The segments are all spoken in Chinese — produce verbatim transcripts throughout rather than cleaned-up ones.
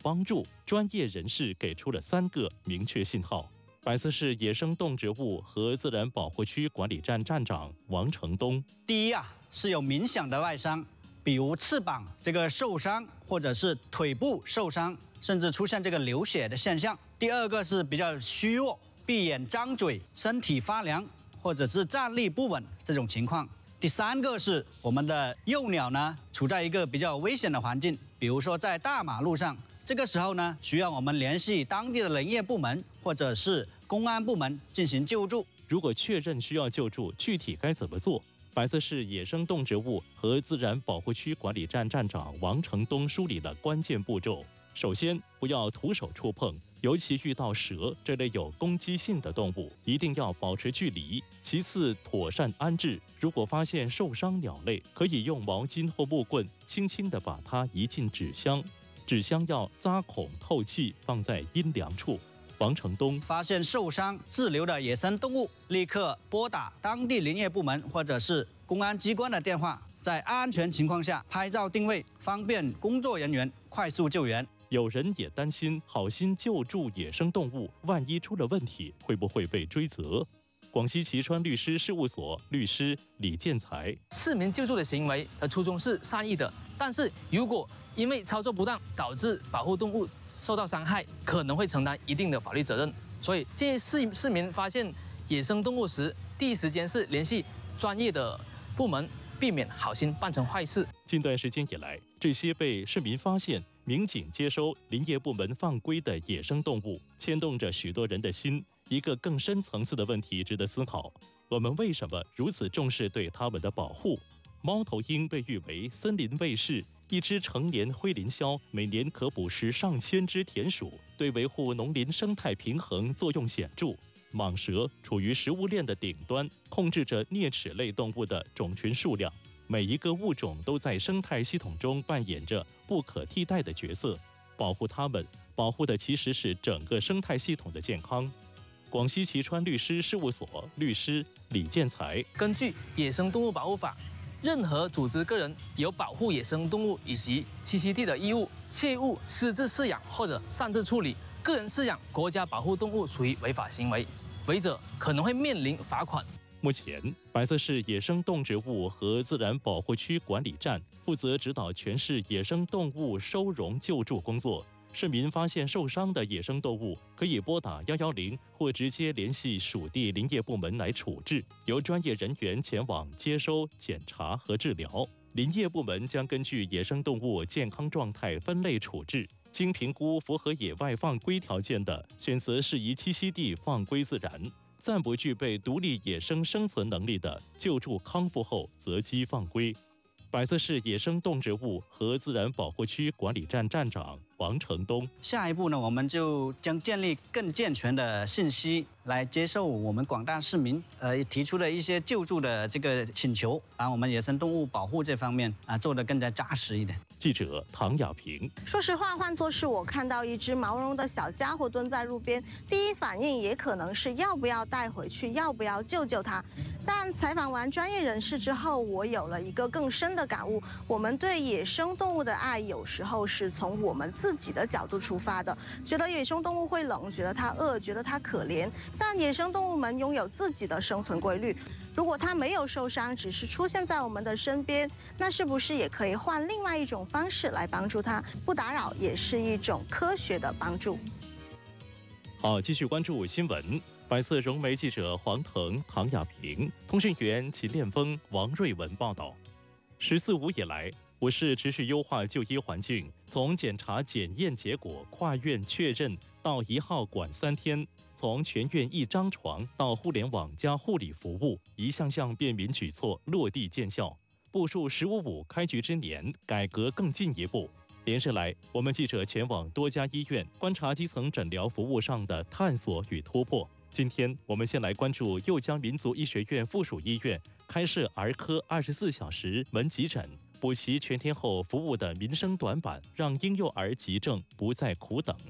帮助，专业人士给出了三个明确信号。百色市野生动植物和自然保护区管理站站长王成东： 第一啊，是有明显的外伤，比如翅膀这个受伤，或者是腿部受伤，甚至出现这个流血的现象。第二个是比较虚弱，闭眼张嘴，身体发凉，或者是站立不稳这种情况。第三个是我们的幼鸟呢，处在一个比较危险的环境，比如说在大马路上，这个时候呢，需要我们联系当地的林业部门或者是公安部门进行救助。 如果确认需要救助，具体该怎么做？百色市野生动植物和自然保护区管理站站长王成东梳理了关键步骤。首先，不要徒手触碰，尤其遇到蛇这类有攻击性的动物，一定要保持距离。其次，妥善安置。如果发现受伤鸟类，可以用毛巾或木棍轻轻地把它移进纸箱，纸箱要扎孔透气，放在阴凉处。王成东发现受伤滞留的野生动物，立刻拨打当地林业部门或者是公安机关的电话，在安全情况下拍照定位，方便工作人员快速救援。 有人也担心，好心救助野生动物，万一出了问题，会不会被追责？广西蕲川律师事务所律师李建才： 市民救助的行为的初衷是善意的，但是如果因为操作不当导致保护动物受到伤害，可能会承担一定的法律责任。所以建议市市民发现野生动物时，第一时间是联系专业的部门，避免好心办成坏事。 近段时间以来，这些被市民发现、民警接收、林业部门放归的野生动物，牵动着许多人的心。一个更深层次的问题值得思考：我们为什么如此重视对它们的保护？猫头鹰被誉为森林卫士，一只成年灰林鸮每年可捕食上千只田鼠，对维护农林生态平衡作用显著。蟒蛇处于食物链的顶端，控制着啮齿类动物的种群数量。每一个物种都在生态系统中扮演着不可替代的角色，保护它们，保护的其实是整个生态系统的健康。广西蕲川律师事务所律师李建才： 根据《野生动物保护法》，任何组织个人有保护野生动物以及栖息地的义务，切勿私自饲养或者擅自处理。个人饲养国家保护动物属于违法行为，违者可能会面临罚款。 目前，百色市野生动植物和自然保护区管理站负责指导全市野生动物收容救助工作。市民发现受伤的野生动物，可以拨打一一零或直接联系属地林业部门来处置，由专业人员前往接收、检查和治疗。林业部门将根据野生动物健康状态分类处置，经评估符合野外放归条件的，选择适宜栖息地放归自然；暂不具备独立野生生存能力的，救助康复后择机放归。百色市野生动植物和自然保护区管理站站长王成东： 下一步呢，我们就将建立更健全的信息来接受我们广大市民呃提出的一些救助的这个请求，把我们野生动物保护这方面啊做得更加扎实一点。 记者唐亚平： 说实话，换作是我看到一只毛茸茸的小家伙蹲在路边，第一反应也可能是要不要带回去，要不要救救它。但采访完专业人士之后，我有了一个更深的感悟：我们对野生动物的爱，有时候是从我们自己的角度出发的，觉得野生动物会冷，觉得它饿，觉得它可怜。但野生动物们拥有自己的生存规律，如果它没有受伤，只是出现在我们的身边，那是不是也可以换另外一种方式来帮助它？不打扰也是一种科学的帮助。 好，继续关注新闻。百色融媒记者黄腾、唐亚平，通讯员秦炼峰、王瑞文报道。十四五以来，我市持续优化就医环境，从检查检验结果跨院确认到一号管三天，从全院一张床到互联网加护理服务，一项项便民举措落地见效。步入十五五开局之年，改革更进一步。连日来，我们记者前往多家医院，观察基层诊疗服务上的探索与突破。今天，我们先来关注右江民族医学院附属医院开设儿科二十四小时门急诊，补齐全天候服务的民生短板，让婴幼儿急症不再苦等。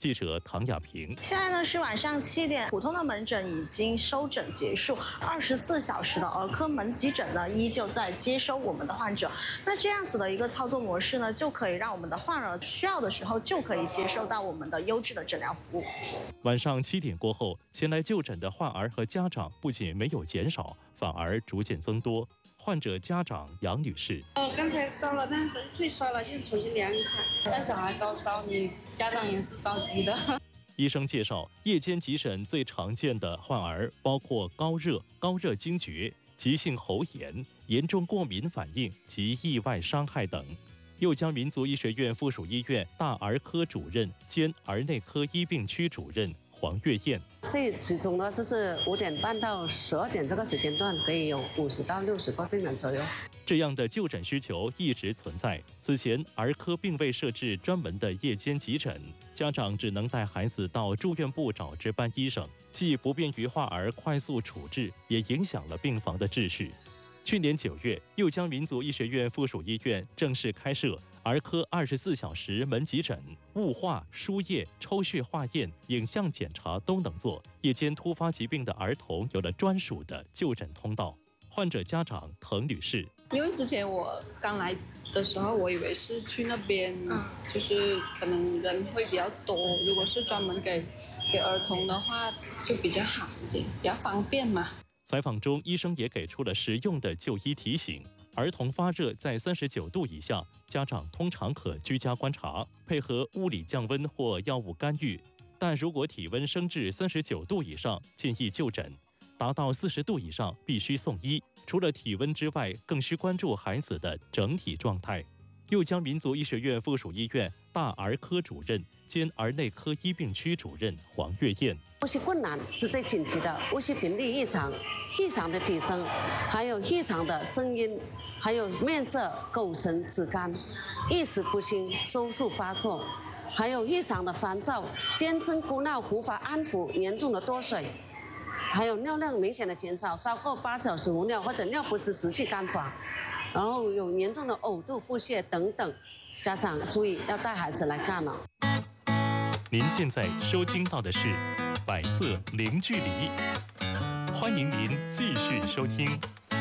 记者唐亚平。 现在呢是晚上七点，普通的门诊已经收诊结束，二十四小时的儿科门急诊呢依旧在接收我们的患者。那这样子的一个操作模式呢，就可以让我们的患儿需要的时候就可以接受到我们的优质的诊疗服务。 晚上七点过后，前来就诊的患儿和家长不仅没有减少，反而逐渐增多。患者家长杨女士： 哦，刚才烧了，但是退烧了，现在重新量一下。 带小孩高烧，你家长也是着急的。 医生介绍，夜间急诊最常见的患儿包括高热、高热惊厥、急性喉炎、严重过敏反应及意外伤害等。又江民族医学院附属医院大儿科主任兼儿内科医病区主任黄月燕。 最集中的就是五点半到十二点这个时间段，可以有五十到六十个病人左右。 这样的就诊需求一直存在。此前儿科并未设置专门的夜间急诊，家长只能带孩子到住院部找值班医生，既不便于患儿快速处置，也影响了病房的秩序。去年九月，又江民族医学院附属医院正式开设儿科二十四小时门急诊，雾化、输液、抽血化验、影像检查都能做。夜间突发疾病的儿童有了专属的就诊通道。患者家长滕女士： 因为之前我刚来的时候，我以为是去那边，就是可能人会比较多。如果是专门给给儿童的话，就比较好一点，比较方便嘛。 采访中，医生也给出了实用的就医提醒：儿童发热在三十九度以下，家长通常可居家观察，配合物理降温或药物干预；但如果体温升至三十九度以上，建议就诊；达到四十度以上，必须送医。除了体温之外，更需关注孩子的整体状态。又江民族医学院附属医院大儿科主任兼儿内科医病区主任黄月燕： 呼吸困难是最紧急的，呼吸频率异常、异常的体征，还有异常的声音，还有面色、口唇紫干、意识不清、收缩发作，还有异常的烦躁、尖声哭闹无法安抚、严重的脱水，还有尿量明显的减少，超过八小时无尿或者尿不湿、湿气干喘，然后有严重的呕吐、腹泻等等。家长注意要带孩子来看了。 您现在收听到的是《百色零距离》，欢迎您继续收听。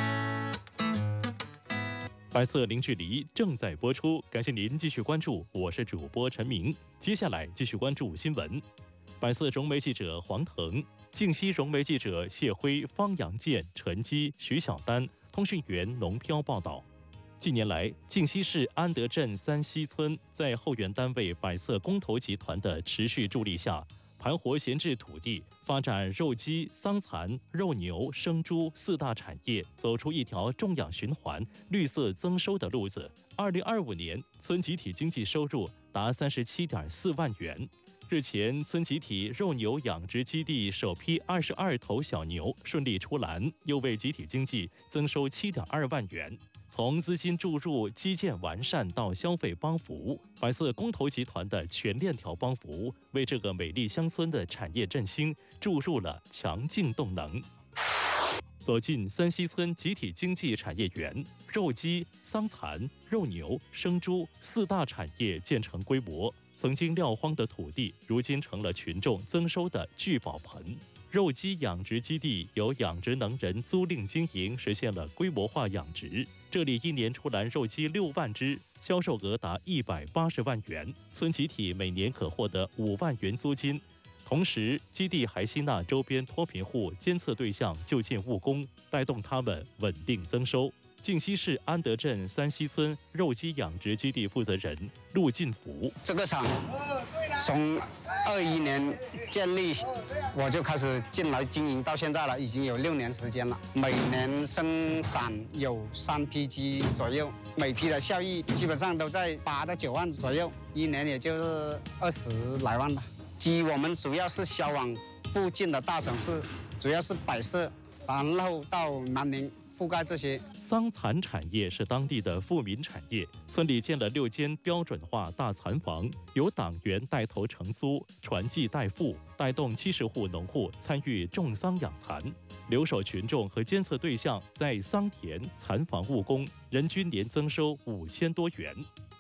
白色零距离正在播出，感谢您继续关注，我是主播陈明。接下来继续关注新闻。白色融媒记者黄腾、静熙融媒记者谢辉、方阳健、陈基、徐小丹、通讯员农飘报道。近年来，静熙市安德镇三溪村在后援单位百色公投集团的持续助力下，盘活闲置土地，发展肉鸡、桑蚕、肉牛、生猪四大产业，走出一条种养循环、绿色增收的路子。二零二五年，村集体经济收入达三十七点四万元。日前，村集体肉牛养殖基地首批二十二头小牛顺利出栏，又为集体经济增收七点二万元。从资金注入、基建完善到消费帮扶，百色公投集团的全链条帮扶，为这个美丽乡村的产业振兴注入了强劲动能。走进三溪村集体经济产业园，肉鸡、桑蚕、肉牛、生猪四大产业渐成规模，曾经撂荒的土地，如今成了群众增收的聚宝盆。肉鸡养殖基地由养殖能人租赁经营，实现了规模化养殖。这里一年出栏肉鸡六万只，销售额达一百八十万元，村集体每年可获得五万元租金。同时，基地还吸纳周边脱贫户监测对象就近务工，带动他们稳定增收。静熙市安德镇三溪村肉鸡养殖基地负责人陆进福： 这个厂从二一年建立，我就开始进来经营到现在了，已经有六年时间了。每年生产有三批鸡左右，每批的效益基本上都在八到九万左右，一年也就是二十来万吧。鸡我们主要是销往附近的大城市，主要是百色，然后到南宁。覆盖这些桑蚕产业是当地的富民产业，村里建了六间标准化大蚕房，由党员带头承租，传继代付，带动七十户农户参与种桑养蚕。留守群众和监测对象在桑田蚕房务工，人均年增收五千多元。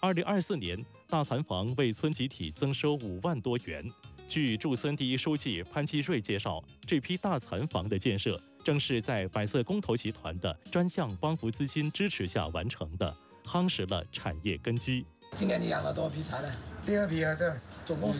二零二四年，大蚕房为村集体增收五万多元。据驻村第一书记潘基瑞介绍，这批大蚕房的建设正是在百色公投集团的专项帮扶资金支持下完成的，夯实了产业根基。 今年你养了多少批蚕呢？ 第二批啊，这总共是